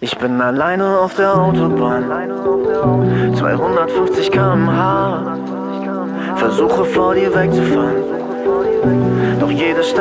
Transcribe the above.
Ich bin alleine auf der Autobahn, 250 km/h, versuche vor dir wegzufahren, doch jede Stadt